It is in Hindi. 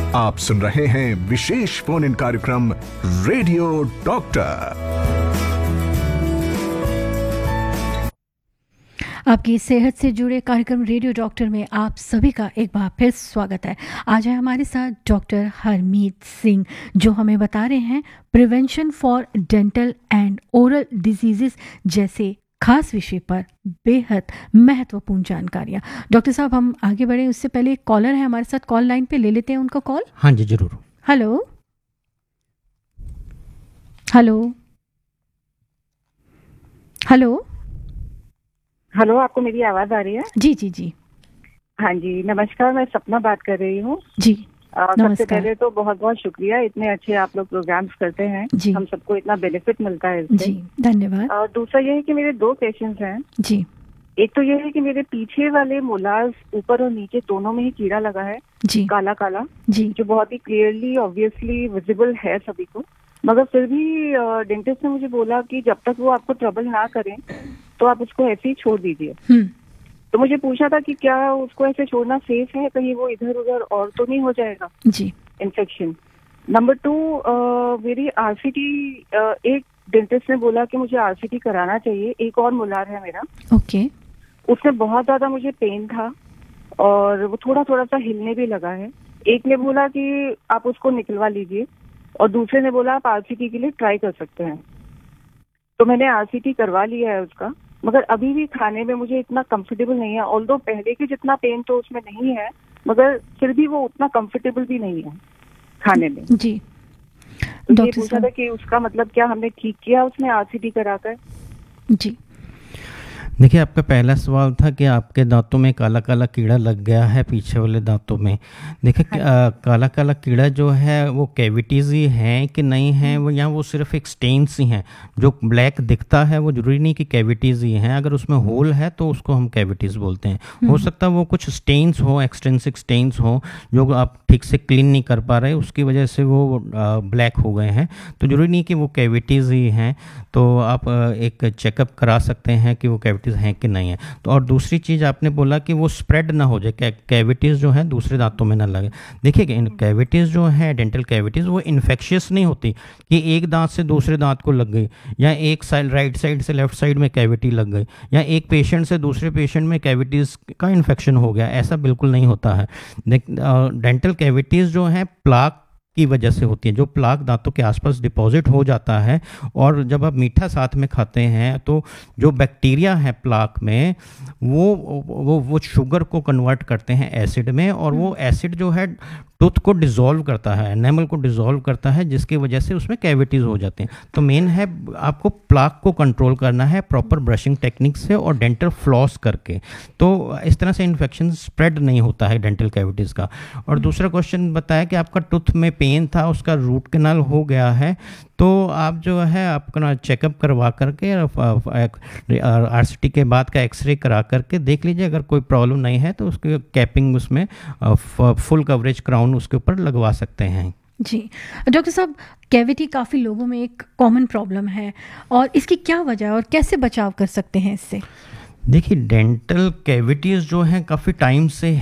आप सुन रहे हैं विशेष फोन इन कार्यक्रम रेडियो डॉक्टर। आपकी सेहत से जुड़े कार्यक्रम रेडियो डॉक्टर में आप सभी का एक बार फिर स्वागत है। आज है हमारे साथ डॉक्टर हरमीत सिंह, जो हमें बता रहे हैं prevention for dental and oral diseases जैसे खास विषय पर बेहद महत्वपूर्ण जानकारियाँ। डॉक्टर साहब, हम आगे बढ़े उससे पहले एक कॉलर है हमारे साथ कॉल लाइन पे, ले लेते हैं उनका कॉल। हाँ जी, जरूर। हेलो हेलो हेलो हेलो, आपको मेरी आवाज आ रही है? जी जी जी। हाँ जी, नमस्कार, मैं सपना बात कर रही हूँ जी सबसे पहले तो बहुत बहुत शुक्रिया, इतने अच्छे आप लोग प्रोग्राम्स करते हैं जी। हम सबको इतना बेनिफिट मिलता है इससे। जी धन्यवाद। और दूसरा ये है कि मेरे 2 पेशेंट्स हैं जी एक तो ये है कि मेरे पीछे वाले मोलार्स ऊपर और नीचे दोनों में ही कीड़ा लगा है, जी काला काला, जी जो बहुत ही क्लियरली ऑब्वियसली विजिबल है सभी को। मगर फिर भी डेंटिस्ट ने मुझे बोला कि जब तक वो आपको ट्रबल ना करें तो आप उसको ऐसे ही छोड़ दीजिए। तो मुझे पूछा था कि क्या उसको ऐसे छोड़ना सेफ है, कहीं वो इधर उधर और तो नहीं हो जाएगा जी इन्फेक्शन। नंबर 2, मेरी आरसीटी, एक डेंटिस्ट ने बोला कि मुझे आरसीटी कराना चाहिए। एक और मोलार है मेरा, ओके। उसमें बहुत ज्यादा मुझे पेन था और वो थोड़ा थोड़ा सा हिलने भी लगा है। एक ने बोला कि आप उसको निकलवा लीजिए और दूसरे ने बोला आप आरसीटी के लिए ट्राई कर सकते हैं। तो मैंने आरसीटी करवा लिया है उसका, मगर अभी भी खाने में मुझे इतना कंफर्टेबल नहीं है। ऑल्दो पहले के जितना पेन तो उसमें नहीं है, मगर फिर भी वो उतना कंफर्टेबल भी नहीं है खाने में। जी तो ये पूछा था कि उसका मतलब क्या हमने ठीक किया उसमें आरसीटी कराकर? जी देखिए, आपका पहला सवाल था कि आपके दांतों में काला काला कीड़ा लग गया है पीछे वाले दांतों में। देखिए, काला काला कीड़ा जो है वो कैविटीज़ ही हैं कि नहीं हैं, वो या वो सिर्फ एक स्टेन्स ही हैं। जो ब्लैक दिखता है वो जरूरी नहीं कि कैविटीज़ ही हैं। अगर उसमें होल है तो उसको हम कैविटीज़ बोलते हैं। हो सकता है वो कुछ स्टेन्स हो, एक्सटेंसिक स्टेन्स हो, जो आप ठीक से क्लीन नहीं कर पा रहे, उसकी वजह से वो ब्लैक हो गए हैं। तो जरूरी नहीं कि वो कैविटीज़ ही हैं। तो आप एक चेकअप करा सकते हैं कि वो कैविटीज़ हैं कि नहीं है। तो और दूसरी चीज़ आपने बोला कि वो स्प्रेड ना हो जाए, कैविटीज़ जो हैं दूसरे दांतों में ना लगे। देखिए, इन कैविटीज़ जो हैं, डेंटल कैविटीज़, वो इन्फेक्शियस नहीं होती कि एक दांत से दूसरे दांत को लग गई, या एक साइड राइट साइड से लेफ्ट साइड में कैविटी लग गई, या एक पेशेंट से दूसरे पेशेंट में कैविटीज़ का इन्फेक्शन हो गया। ऐसा बिल्कुल नहीं होता है। डेंटल कैविटीज़ जो हैं प्लाक की वजह से होती है। जो प्लाक दांतों के आसपास डिपॉजिट हो जाता है, और जब आप मीठा साथ में खाते हैं तो जो बैक्टीरिया है प्लाक में, वो शुगर को कन्वर्ट करते हैं एसिड में, और वो एसिड जो है टूथ को डिसॉल्व करता है, एनेमल को डिसॉल्व करता है, जिसकी वजह से उसमें कैविटीज़ हो जाते हैं। तो मेन है आपको प्लाक को कंट्रोल करना है प्रॉपर ब्रशिंग टेक्निक से और डेंटल फ्लॉस करके। तो इस तरह से इन्फेक्शन स्प्रेड नहीं होता है डेंटल कैविटीज़ का। और दूसरा क्वेश्चन बताया कि आपका टूथ में पेन था, उसका रूट कैनाल हो गया है, तो आप जो है अपना चेकअप करवा करके आरसीटी के बाद का एक्सरे करा करके देख लीजिए। अगर कोई प्रॉब्लम नहीं है तो उसके कैपिंग उसमें फुल कवरेज क्राउन उसके ऊपर लगवा सकते हैं। जी डॉक्टर साहब, कैविटी काफ़ी लोगों में एक कॉमन प्रॉब्लम है, और इसकी क्या वजह है और कैसे बचाव कर सकते हैं इससे? देखिए, डेंटल कैविटीज़ जो हैं काफ़ी टाइम से